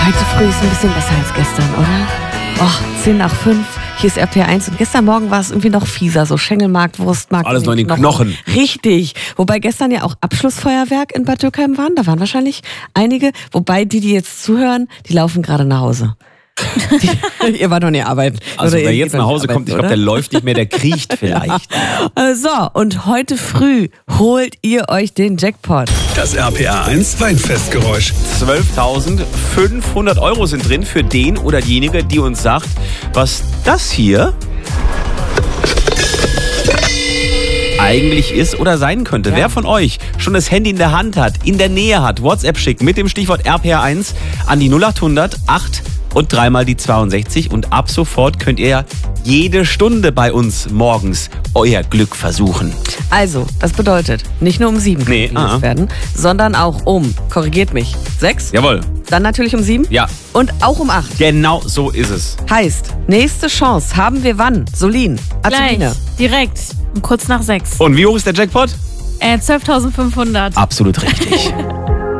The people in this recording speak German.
Heute früh ist ein bisschen besser als gestern, oder? Oh, 10:05. Hier ist RPR1 und gestern Morgen war es irgendwie noch fieser, so Schengelmarkt, Wurstmarkt. Alles noch in den Knochen. Richtig. Wobei gestern ja auch Abschlussfeuerwerk in Bad Dürkheim waren. Da waren wahrscheinlich einige. Wobei die jetzt zuhören, die laufen gerade nach Hause. Ihr wart noch nicht arbeiten. Also Oder wer ihr jetzt geht nach noch Hause nicht kommt, ich arbeiten, glaube, der läuft nicht mehr, der kriecht vielleicht. So, und heute früh holt ihr euch den Jackpot. Das RPR1 Weinfestgeräusch. 12.500 Euro sind drin für den oder diejenige, die uns sagt, was das hier eigentlich ist oder sein könnte. Ja. Wer von euch schon das Handy in der Hand hat, in der Nähe hat, WhatsApp schickt mit dem Stichwort RPR1 an die 0800 8 und dreimal die 62 und ab sofort könnt ihr jede Stunde bei uns morgens euer Glück versuchen. Also, das bedeutet, nicht nur um 7 Nee, gelöst werden, sondern auch um, korrigiert mich, 6, Jawohl. dann natürlich um 7 Ja, und auch um 8. genau so ist es. Heißt, nächste Chance haben wir wann? Solin, Gleich, Azubine. direkt, kurz nach 6. Und wie hoch ist der Jackpot? 12.500. Absolut richtig.